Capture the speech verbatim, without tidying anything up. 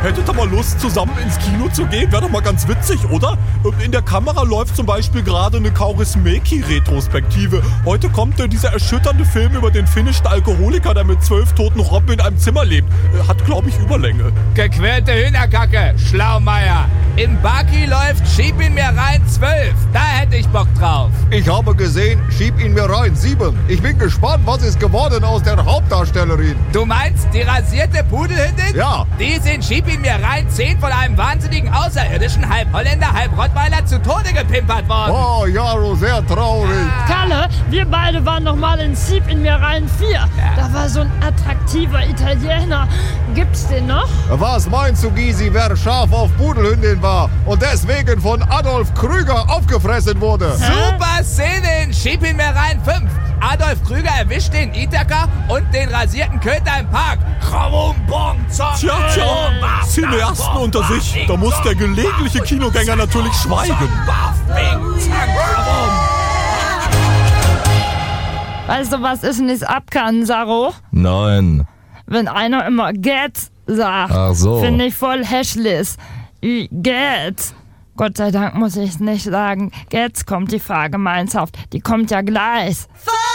hättet ihr mal Lust, zusammen ins Kino zu gehen? Wäre doch mal ganz witzig, oder? In der Kamera läuft zum Beispiel gerade eine Kaurismäki-Retrospektive. Heute kommt äh, dieser erschütternde Film über den finnischen Alkoholiker, der mit zwölf toten Robben in einem Zimmer lebt. Äh, hat, glaube ich, Überlänge. Gequälte Hühnerkacke, Schlaumeier. Im Baki läuft Schieb ihn mir rein zwölf. Da hätte ich Bock drauf. Ich habe gesehen, Schieb ihn mir rein sieben. Ich bin gespannt, was ist geworden aus der Hauptdarstellerin. Du meinst die rasierte Pudelhündin? Ja. Die ist in Schieb ihn mir rein zehn von einem wahnsinnigen Außerirdischen, halb Holländer, halb Rottweiler zu Tode gepimpert worden. Oh, Jaro, sehr traurig. Kalle, wir beide waren noch mal in Sieb in mir rein vier. Ja. Da war so ein attraktiver Italiener. Gibt's den noch? Was meinst du, Gysi, wer scharf auf Pudelhündin war und deswegen von Adolf Krüger aufgefressen wurde? Hä? Super Szene in Schieb ihn mir rein fünf. Adolf Krüger erwischt den Ithaka und den rasierten Köter im Park. Tja, tja, Cineasten unter sich. Da muss der gelegentliche Kinogänger natürlich schweigen. Weißt du, was ich nicht ab kann, Saro? Nein. Wenn einer immer geht sagt, Ach so. finde ich voll hässlich. Wie geht? Gott sei Dank muss ich es nicht sagen. Jetzt kommt die Fahrgemeinschaft. Die kommt ja gleich.